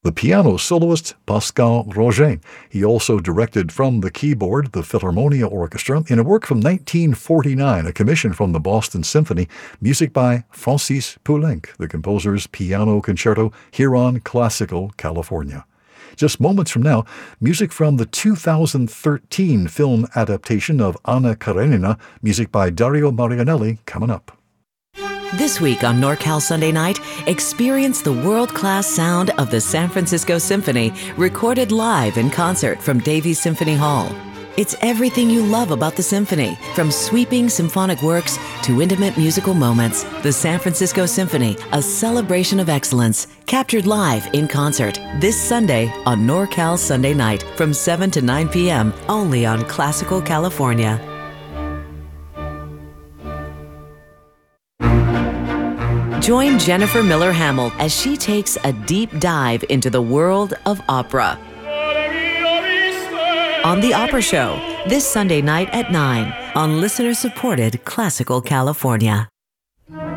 the piano soloist Pascal Roger. He also directed from the keyboard the Philharmonia Orchestra in a work from 1949, a commission from the Boston Symphony, music by Francis Poulenc, the composer's piano concerto here on Classical California. Just moments from now, music from the 2013 film adaptation of Anna Karenina, music by Dario Marianelli, coming up. This week on NorCal Sunday Night, experience the world-class sound of the San Francisco Symphony, recorded live in concert from Davies Symphony Hall. It's everything you love about the symphony, from sweeping symphonic works to intimate musical moments. The San Francisco Symphony, a celebration of excellence, captured live in concert this Sunday on NorCal Sunday Night from 7 to 9 p.m. only on Classical California. Join Jennifer Miller Hamill as she takes a deep dive into the world of opera on The Opera Show this Sunday night at 9 on listener-supported Classical California.